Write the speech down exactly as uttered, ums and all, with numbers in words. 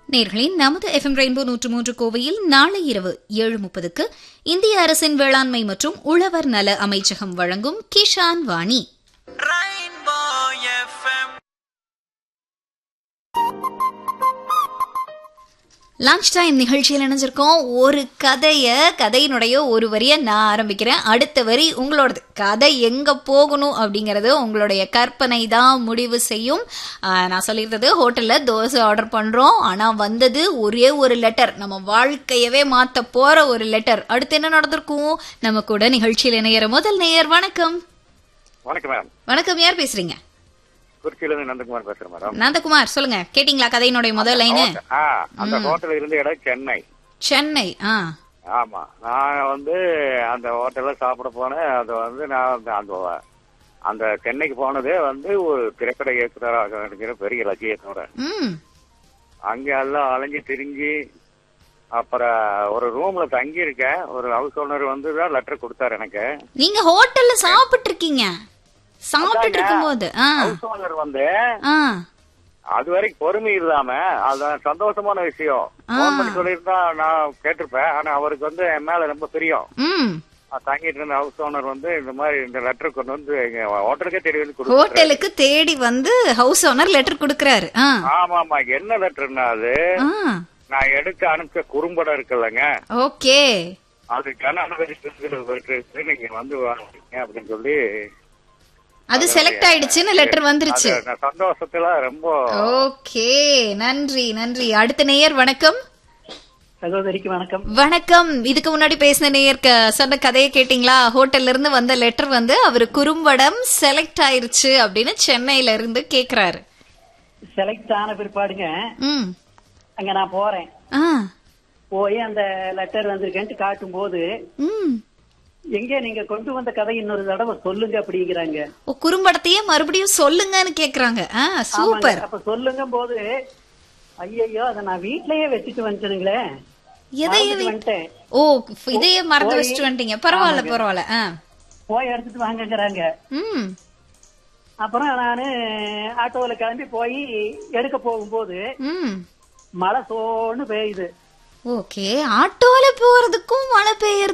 நேர்களின் நமது FM rainbow நூற்று மூன்று கோவையில் நாளை இரவு ஏழு முப்பதுக்கு இந்திய அரசின் வேளாண்மை மற்றும் உழவர் நல அமைச்சகம் வழங்கும் கிஷான் வாணி. லஞ்ச் டைம் நிகழ்ச்சியில் இணைஞ்சிருக்கோம். ஒரு கதைய கதையினுடைய ஒரு வரிய நான் ஆரம்பிக்கிறேன். அடுத்த வரி உங்களோடது. கதை எங்க போகணும் அப்படிங்கறது உங்களுடைய கற்பனை தான் முடிவு செய்யும். நான் சொல்லியிருந்தது, ஹோட்டல்ல தோசை ஆர்டர் பண்றோம், ஆனா வந்தது ஒரே ஒரு லெட்டர், நம்ம வாழ்க்கையவே மாத்த போற ஒரு லெட்டர். அடுத்து என்ன நடந்திருக்கும்? நம்ம கூட நிகழ்ச்சியில் இணையற முதல் நேயர். வணக்கம். வணக்கம் மேம். வணக்கம், யார் பேசுறீங்க? குறிச்சியிலிருந்து நந்தகுமார் பேசுறேன் மேடம். நந்தகுமார், சொல்லுங்க. கேட்டீங்களா கதையினுடைய முதல் லைனு? அந்த ஹோட்டல் இருந்த இடம் சென்னை. சென்னை. ஆ ஆமா, நான் வந்து அந்த ஹோட்டல்ல சாப்பிட போனேன். அது வந்து நான் அந்த அந்த சென்னைக்கு போனதே வந்து ஒரு திரைப்பட இயக்குனராக இருக்கிற பெரிய லட்சியத்தோட. அங்க எல்லாம் அலைஞ்சு திரிஞ்சு அப்புறம் ஒரு ரூம்ல தங்கி இருக்கேன். ஒரு ஹவுஸ் ஓனர் வந்து தான் லெட்டர் கொடுத்தாரு எனக்கு. நீங்க ஹோட்டல்ல சாப்பிட்டு இருக்கீங்க? சாப்பிட்டு இருக்கும்போது ஹவுஸ் ஓனர் வந்து அது வரைக்கும் பொறுமை இல்லாம, அது சந்தோஷமான விஷயம். போன் பண்ணி சொல்லியிருந்தா நான் கேட்டிருப்பேன். ஆனா அவருக்கு வந்து என் மேல ரொம்ப பிரியம். தங்கிட்டு இருந்த ஹவுஸ் ஓனர் வந்து இந்த மாதிரி இந்த லெட்டர் கொண்டு வந்து எங்க ஹோட்டலுக்கே தேடி வந்து ஹோட்டலுக்கு தேடி வந்து ஹவுஸ் ஓனர் லெட்டர் கொடுக்கறாரு. ஆமா ஆமா. என்ன லெட்டர்னா அது நான் எடுத்து அனுப்பிச்ச குறும்படம் இருக்குல்லங்க. ஓகே. அதுக்கான நீங்க வந்து வாங்க அப்படின்னு சொல்லி அது செலக்ட் ஆயிடுச்சுன்னு லெட்டர் வந்துருச்சு. சந்தோஷத்துல ரொம்ப. ஓகே, நன்றி நன்றி. அடுத்த நேயர். வணக்கம். சகோதரிக்கு வணக்கம். வணக்கம். இதுக்கு முன்னாடி பேசின நேயர் சொன்ன கதையை கேட்டீங்களா? ஹோட்டல்ல இருந்து வந்த லெட்டர் வந்து அவரு குறும்படம் செலக்ட் ஆயிருச்சு அப்படின்னு சென்னையில இருந்து கேக்குறாரு. செலக்ட் ஆன பிற்பாடுங்க அங்க நான் போறேன். போய் அந்த லெட்டர் வந்திருக்கேன்ட்டு காட்டும் போது, எங்க நீங்க கொண்டு வந்த கதை இன்னொரு தடவை சொல்லுங்க அப்படிங்கிறாங்க. குறும்படத்தையே மறுபடியும் சொல்லுங்கன்னு கேக்குறாங்க. சூப்பர். அப்ப சொல்லுங்க போது, ஐயோ அத நான் வீட்லயே வச்சுட்டு வந்துட்டேனுங்களே. எதையே வந்துட்டேன்? ஓ, இதையே மறந்து வச்சுட்டு வந்துட்டீங்க. பரவாயில்ல பரவாயில்ல. போய் எடுத்துட்டு வாங்கறாங்க. அப்புறம் நானு ஆட்டோல கிளம்பி போய் எடுக்க போகும்போது மழை சோன்னு பெய்யுது. ஓகே, ஆட்டோல போறதுக்கும் மழை பெய்யுது.